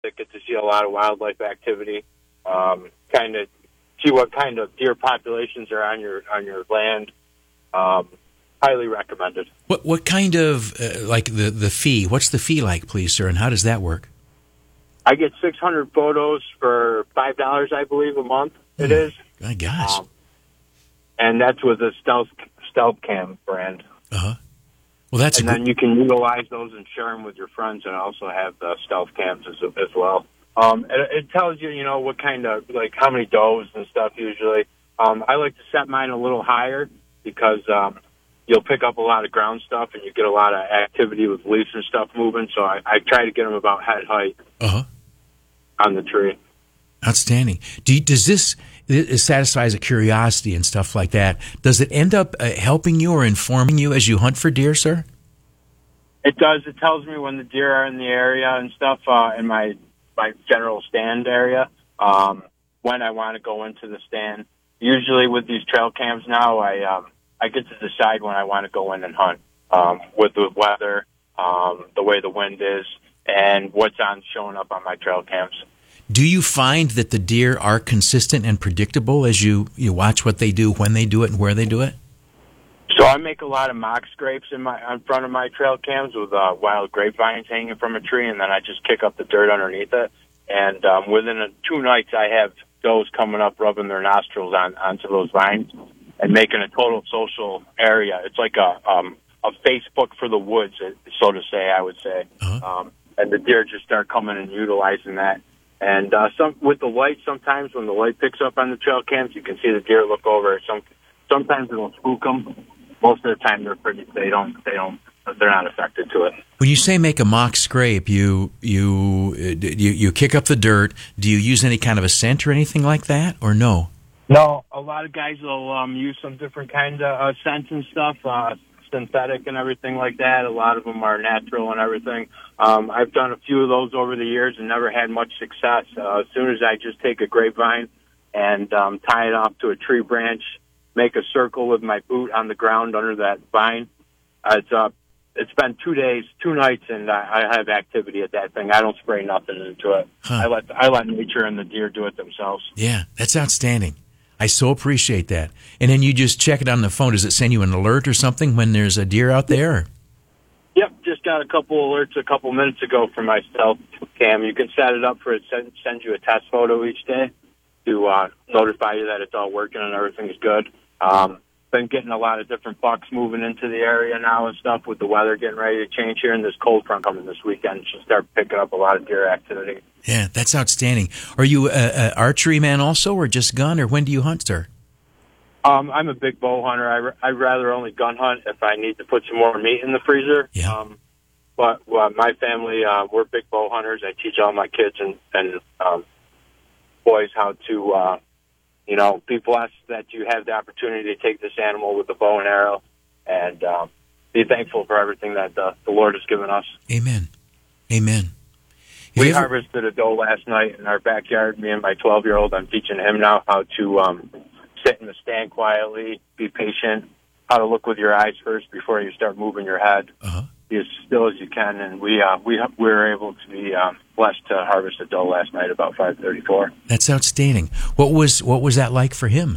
get to see a lot of wildlife activity. Kind of see what kind of deer populations are on your land. Highly recommended. What kind of like the fee? What's the fee like, please, sir? And how does that work? I get 600 photos for $5, I believe, a month. It is. My gosh. And that's with a Stealth Cam brand. Uh-huh. Well, that's and then you can utilize those and share them with your friends, and also have the Stealth Cams as well. It tells you, what kind of, like, how many does and stuff usually. I like to set mine a little higher because you'll pick up a lot of ground stuff and you get a lot of activity with leaves and stuff moving. So I try to get them about head height on the tree. Outstanding. Does this satisfies a curiosity and stuff like that? Does it end up helping you or informing you as you hunt for deer, sir? It does. It tells me when the deer are in the area and stuff in my general stand area, when I want to go into the stand. Usually with these trail cams now, I get to decide when I want to go in and hunt with the weather, the way the wind is, and what's showing up on my trail cams. Do you find that the deer are consistent and predictable as you watch what they do, when they do it, and where they do it? So I make a lot of mock scrapes in front of my trail cams with wild grapevines hanging from a tree, and then I just kick up the dirt underneath it. And within 2 nights, I have does coming up, rubbing their nostrils onto those vines and making a total social area. It's like a Facebook for the woods, so to say, I would say. And the deer just start coming and utilizing that. And with the light, sometimes when the light picks up on the trail cams, you can see the deer look over. Sometimes it'll spook them. Most of the time, they're they're not affected to it. When you say make a mock scrape, you kick up the dirt. Do you use any kind of a scent or anything like that, or no? No, a lot of guys will use some different kind of scents and stuff, synthetic and everything like that. A lot of them are natural and everything. I've done a few of those over the years and never had much success. As soon as I just take a grapevine and tie it off to a tree branch, make a circle with my boot on the ground under that vine, it's been 2 days, 2 nights, and I have activity at that thing. I don't spray nothing into it. I let nature and the deer do it themselves. Yeah, that's outstanding. I so appreciate that. And then you just check it on the phone. Does it send you an alert or something when there's a deer out there? Yep, just got a couple alerts a couple minutes ago from my Stealth Cam. You can set it up for it sends you a test photo each day to notify you that it's all working and everything's good. Been getting a lot of different bucks moving into the area now and stuff with the weather getting ready to change here, and this cold front coming this weekend should start picking up a lot of deer activity. Yeah, that's outstanding. Are you an archery man also, or just gun, or when do you hunt, sir? I'm a big bow hunter. I'd rather only gun hunt if I need to put some more meat in the freezer. Yeah. But my family, we're big bow hunters. I teach all my kids and boys how to... be blessed that you have the opportunity to take this animal with a bow and arrow, and be thankful for everything that the Lord has given us. Amen. Amen. We harvested a doe last night in our backyard, me and my 12-year-old. I'm teaching him now how to sit in the stand quietly, be patient, how to look with your eyes first before you start moving your head. Be as still as you can, and we were able to be blessed to harvest a doe last night about 5:34. That's outstanding. What was that like for him?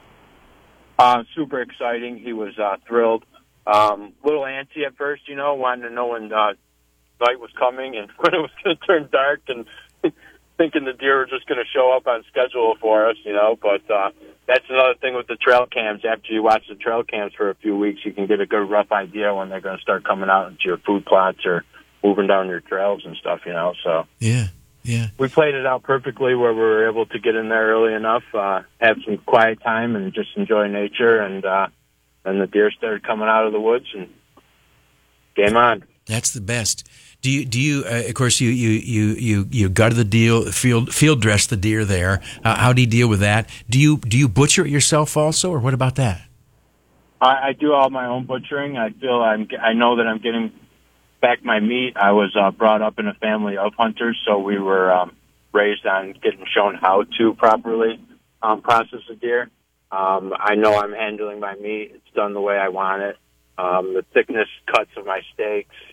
Super exciting. He was thrilled. Little antsy at first, wanting to know when night was coming and when it was going to turn dark, and thinking the deer were just going to show up on schedule for us, But that's another thing with the trail cams. After you watch the trail cams for a few weeks, you can get a good rough idea when they're going to start coming out into your food plots or moving down your trails and stuff, So yeah. We played it out perfectly where we were able to get in there early enough, have some quiet time, and just enjoy nature. And then the deer started coming out of the woods, and game on. That's the best. Do you? Of course, you gutted the deal, field dressed the deer there. How do you deal with that? Do you butcher it yourself also, or what about that? I do all my own butchering. I know that I'm getting back my meat. I was brought up in a family of hunters, so we were raised on getting shown how to properly process a deer. I know I'm handling my meat. It's done the way I want it. The thickness cuts of my steaks,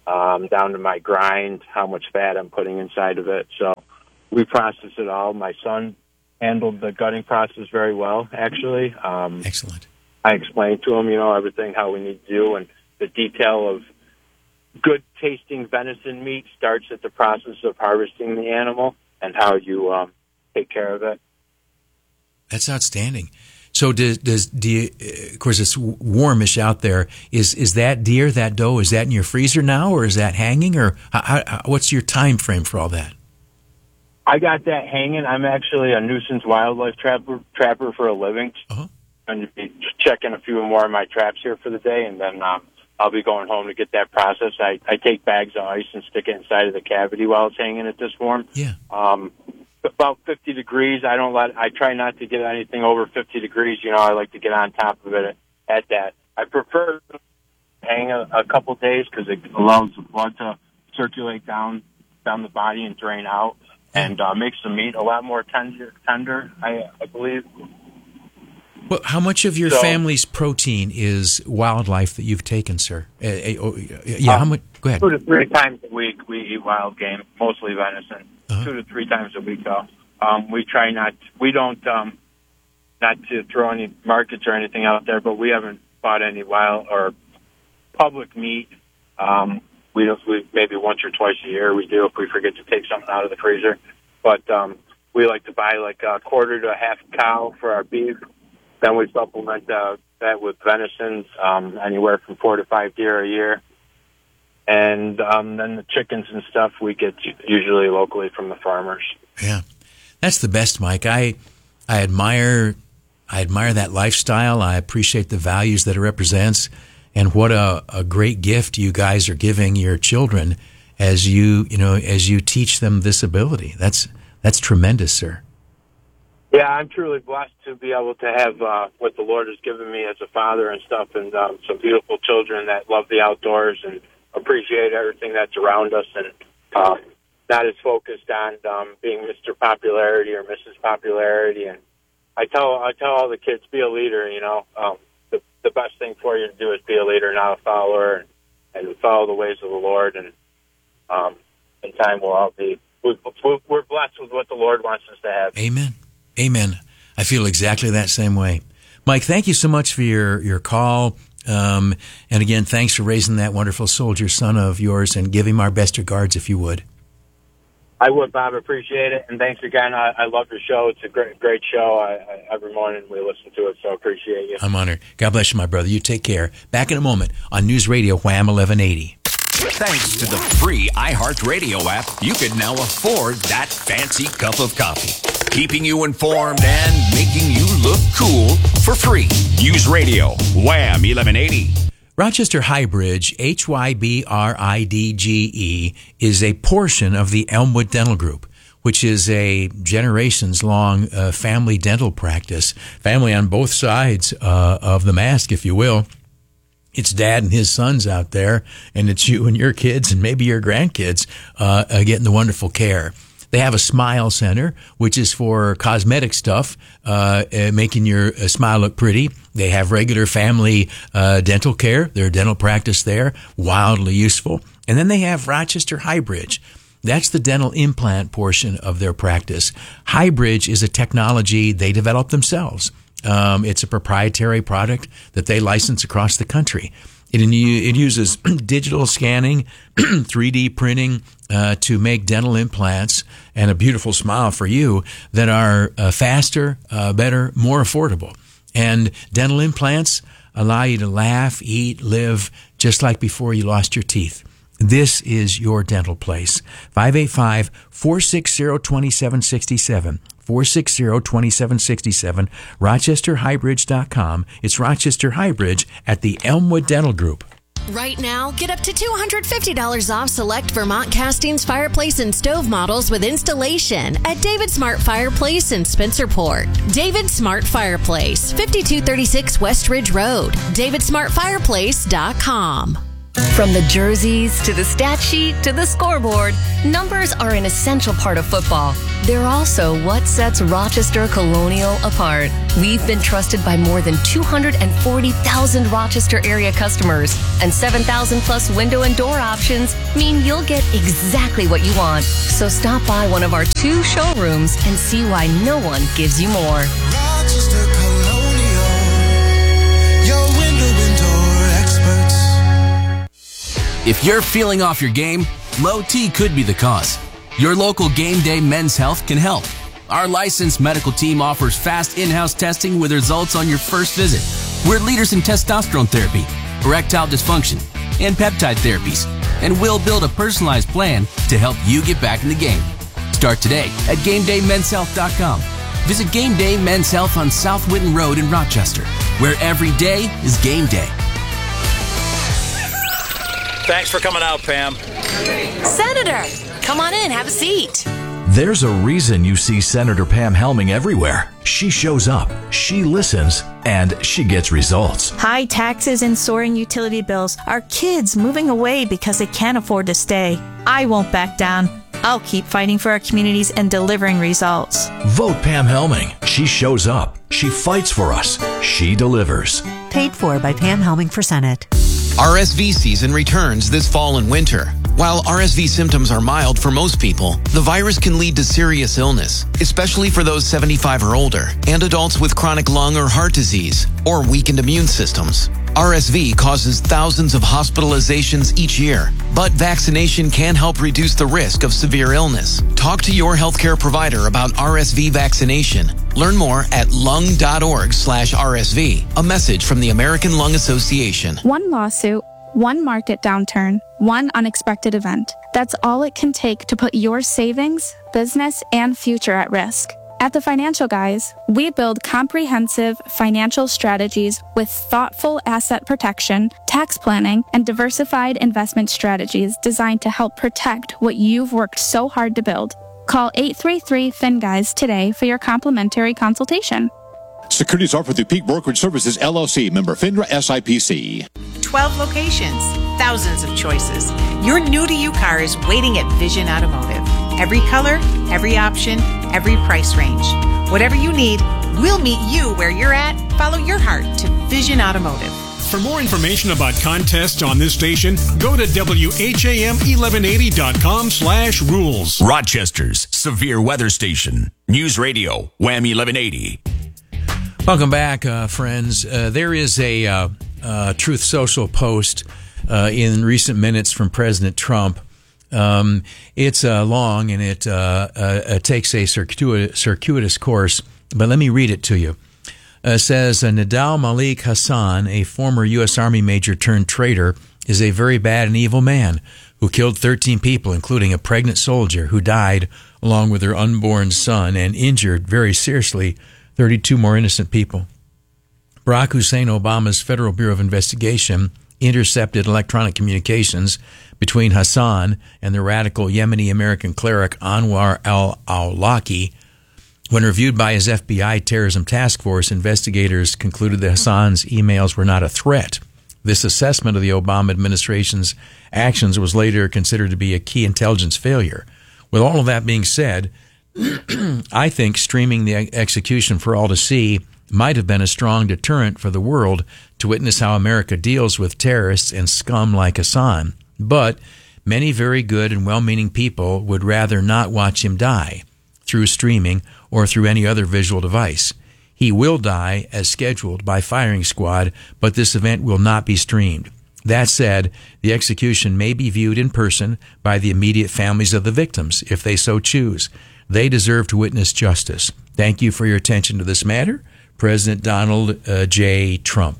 down to my grind, how much fat I'm putting inside of it. So we process it all. My son handled the gutting process very well, actually. Excellent. I explained to him, everything, how we need to do, and the detail of good tasting venison meat starts at the process of harvesting the animal and how you take care of it. That's outstanding. So do you, of course, it's warmish out there. Is that deer, that doe, is that in your freezer now, or is that hanging, or what's your time frame for all that? I got that hanging. I'm actually a nuisance wildlife trapper for a living. Uh-huh. I'm going to be checking a few more of my traps here for the day, and then I'll be going home to get that processed. I take bags of ice and stick it inside of the cavity while it's hanging at this warm. Yeah. About 50 degrees. I try not to get anything over 50 degrees. I like to get on top of it at that. I prefer to hang a couple days because it allows the blood to circulate down the body and drain out, and makes the meat a lot more tender. I believe. Well, how much of your family's protein is wildlife that you've taken, sir? How much? Go ahead. 2 to 3 times a week we eat wild game, mostly venison. 2 to 3 times a week, though. We try not to throw any markets or anything out there, but we haven't bought any wild or public meat. We maybe once or twice a year we do if we forget to take something out of the freezer. But we like to buy like a quarter to a half cow for our beef. Then we supplement that with venison, anywhere from 4 to 5 deer a year. And then the chickens and stuff we get usually locally from the farmers. Yeah, that's the best, Mike. I admire that lifestyle. I appreciate the values that it represents, and what a great gift you guys are giving your children as you teach them this ability. That's tremendous, sir. Yeah, I'm truly blessed to be able to have what the Lord has given me as a father and stuff, and some beautiful children that love the outdoors and appreciate everything that's around us, and not as focused on being Mr. Popularity or Mrs. Popularity. And I tell all the kids, be a leader. The best thing for you to do is be a leader, not a follower, and follow the ways of the Lord. And in time, we'll all be. We're blessed with what the Lord wants us to have. Amen. Amen. I feel exactly that same way. Mike, thank you so much for your call. And again, thanks for raising that wonderful soldier son of yours, and give him our best regards if you would. I would, Bob. Appreciate it. And thanks again. I love your show. It's a great show. Every morning we listen to it, so appreciate you. I'm honored. God bless you, my brother. You take care. Back in a moment on News Radio Wham 1180. Thanks to the free iHeartRadio app, you can now afford that fancy cup of coffee, keeping you informed and making you look cool for free. News Radio, Wham 1180. Rochester Highbridge, HYBRIDGE, is a portion of the Elmwood Dental Group, which is a generations-long family dental practice, family on both sides of the mask, if you will. It's dad and his sons out there, and it's you and your kids and maybe your grandkids getting the wonderful care. They have a smile center, which is for cosmetic stuff, making your smile look pretty. They have regular family dental care. Their dental practice there, wildly useful. And then they have Rochester Highbridge. That's the dental implant portion of their practice. Highbridge is a technology they developed themselves. It's a proprietary product that they license across the country. It uses digital scanning, 3D printing to make dental implants and a beautiful smile for you that are faster, better, more affordable. And dental implants allow you to laugh, eat, live just like before you lost your teeth. This is your dental place. 585-460-2767. 460-2767, RochesterHighbridge.com. It's Rochester Highbridge at the Elmwood Dental Group. Right now, get up to $250 off select Vermont Castings fireplace and stove models with installation at David Smart Fireplace in Spencerport. David Smart Fireplace, 5236 West Ridge Road. DavidSmartFireplace.com. From the jerseys to the stat sheet to the scoreboard, numbers are an essential part of football. They're also what sets Rochester Colonial apart. We've been trusted by more than 240,000 Rochester area customers, and 7,000 plus window and door options mean you'll get exactly what you want. So stop by one of our 2 showrooms and see why no one gives you more. Rochester Colonial, your window and door experts. If you're feeling off your game, low T could be the cause. Your local Game Day Men's Health can help. Our licensed medical team offers fast in-house testing with results on your first visit. We're leaders in testosterone therapy, erectile dysfunction, and peptide therapies, and we'll build a personalized plan to help you get back in the game. Start today at GameDayMen'sHealth.com. Visit Game Day Men's Health on South Winton Road in Rochester, where every day is game day. Thanks for coming out, Pam. Senator, come on in, have a seat. There's a reason you see Senator Pam Helming everywhere. She shows up, she listens, and she gets results. High taxes and soaring utility bills. Our kids moving away because they can't afford to stay. I won't back down. I'll keep fighting for our communities and delivering results. Vote Pam Helming. She shows up. She fights for us. She delivers. Paid for by Pam Helming for Senate. RSV season returns this fall and winter. While RSV symptoms are mild for most people, the virus can lead to serious illness, especially for those 75 or older, and adults with chronic lung or heart disease, or weakened immune systems. RSV causes thousands of hospitalizations each year, but vaccination can help reduce the risk of severe illness. Talk to your healthcare provider about RSV vaccination. Learn more at lung.org/RSV. A message from the American Lung Association. One lawsuit, one market downturn, one unexpected event. That's all it can take to put your savings, business, and future at risk. At The Financial Guys, we build comprehensive financial strategies with thoughtful asset protection, tax planning, and diversified investment strategies designed to help protect what you've worked so hard to build. Call 833-FINGUYS today for your complimentary consultation. Securities offered through Peak Brokerage Services, LLC, member FINRA SIPC. 12 locations, thousands of choices. Your new-to-you car is waiting at Vision Automotive. Every color, every option, every price range. Whatever you need, we'll meet you where you're at. Follow your heart to Vision Automotive. For more information about contests on this station, go to WHAM1180.com/rules. Rochester's Severe Weather Station. News Radio, Wham 1180. Welcome back, friends. There is a Truth Social post in recent minutes from President Trump. It's long and it takes a circuitous course, but let me read it to you. It says, Nadal Malik Hassan, a former U.S. Army major turned traitor, is a very bad and evil man who killed 13 people, including a pregnant soldier who died along with her unborn son, and injured very seriously 32 more innocent people. Barack Hussein Obama's Federal Bureau of Investigation intercepted electronic communications between Hassan and the radical Yemeni-American cleric Anwar al-Awlaki. When reviewed by his FBI terrorism task force, investigators concluded that Hassan's emails were not a threat. This assessment of the Obama administration's actions was later considered to be a key intelligence failure. With all of that being said, I think streaming the execution for all to see might have been a strong deterrent for the world to witness how America deals with terrorists and scum like Hassan. But many very good and well-meaning people would rather not watch him die through streaming or through any other visual device. He will die as scheduled by firing squad, but this event will not be streamed. That said, the execution may be viewed in person by the immediate families of the victims, if they so choose. They deserve to witness justice. Thank you for your attention to this matter. President Donald J. Trump.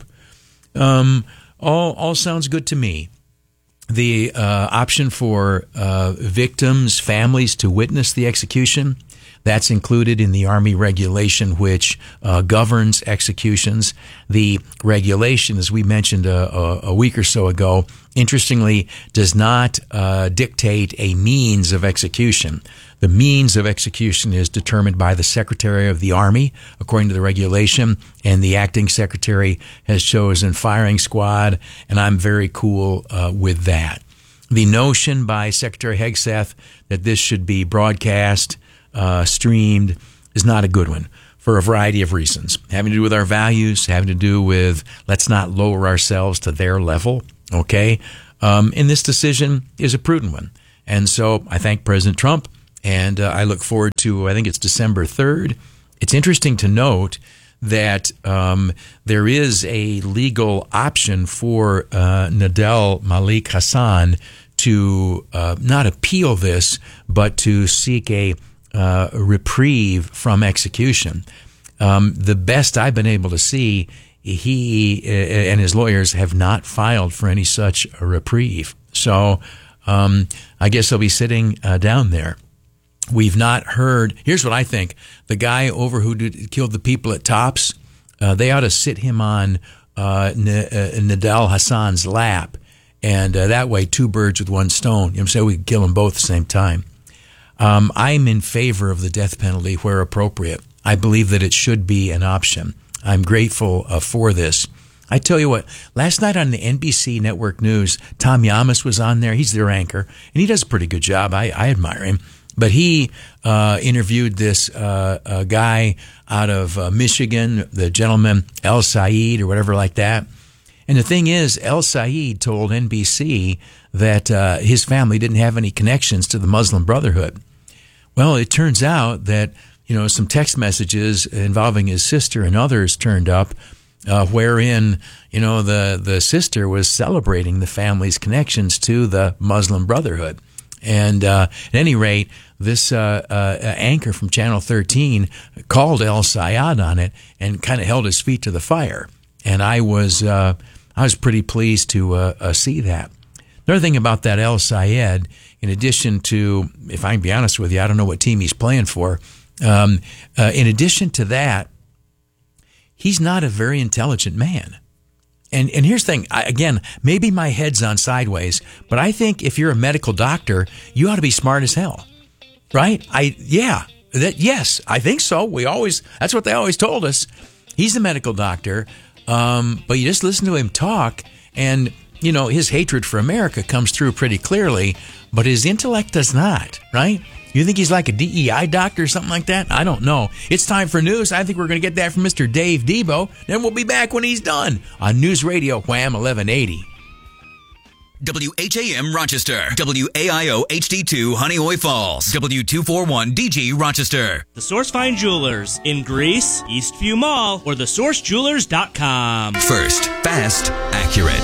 All sounds good to me. The option for victims' families to witness the execution, that's included in the Army regulation which governs executions. The regulation, as we mentioned a week or so ago, interestingly, does not dictate a means of execution. The means of execution is determined by the Secretary of the Army, according to the regulation, and the acting secretary has chosen firing squad, and I'm very cool with that. The notion by Secretary Hegseth that this should be broadcast, streamed, is not a good one for a variety of reasons, having to do with our values, having to do with let's not lower ourselves to their level, okay? And this decision is a prudent one. And so I thank President Trump, and I look forward to, I think it's December 3rd. It's interesting to note that there is a legal option for Nadel Malik Hassan to not appeal this, but to seek a reprieve from execution. The best I've been able to see, he and his lawyers have not filed for any such a reprieve. So I guess they'll be sitting down there. We've not heard. Here's what I think. The guy over who killed the people at Tops, they ought to sit him on Nadel Hassan's lap. And that way, two birds with one stone. You know what I'm saying? We can kill them both at the same time. I'm in favor of the death penalty where appropriate. I believe that it should be an option. I'm grateful for this. I tell you what, last night on the NBC Network News, Tom Yamas was on there. He's their anchor, and he does a pretty good job. I admire him. But he interviewed this guy out of Michigan, the gentleman El Said or whatever like that. And the thing is, El Said told NBC that his family didn't have any connections to the Muslim Brotherhood. Well, it turns out that, some text messages involving his sister and others turned up, wherein, the sister was celebrating the family's connections to the Muslim Brotherhood. And at any rate, this anchor from Channel 13 called El Sayed on it and kind of held his feet to the fire. And I was pretty pleased to see that. Another thing about that El Sayed, in addition to, if I can be honest with you, I don't know what team he's playing for. In addition to that, he's not a very intelligent man. And here's the thing, again, maybe my head's on sideways, but I think if you're a medical doctor, you ought to be smart as hell, right? Yes, I think so. That's what they always told us. He's a medical doctor, but you just listen to him talk, and his hatred for America comes through pretty clearly, but his intellect does not, right? You think he's like a DEI doctor or something like that? I don't know. It's time for news. I think we're going to get that from Mr. Dave Debo. Then we'll be back when he's done on News Radio Wham 1180. WHAM Rochester, WAIO HD2 Honeoye Falls, W241 DG Rochester. The Source Fine Jewelers in Greece, Eastview Mall, or thesourcejewelers.com. First, fast, accurate.